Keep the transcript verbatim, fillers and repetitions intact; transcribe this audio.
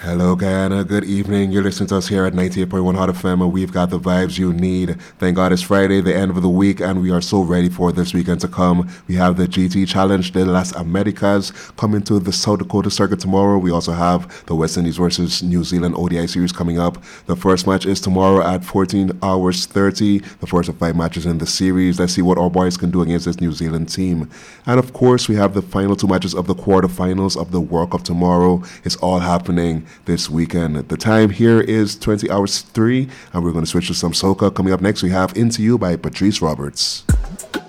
Hello, Guyana. Good evening. You're listening to us here at ninety-eight point one Hot F M, and we've got the vibes you need. Thank God it's Friday, the end of the week, and we are so ready for this weekend to come. We have the G T Challenge de las Americas coming to the South Dakota circuit tomorrow. We also have the West Indies versus New Zealand O D I series coming up. The first match is tomorrow at fourteen hours thirty, the first of five matches in the series. Let's see what our boys can do against this New Zealand team. And of course, we have the final two matches of the quarterfinals of the World Cup tomorrow. It's all happening this weekend. The time here is twenty hours three, and we're going to switch to some soca. Coming up next, we have Into You by Patrice Roberts.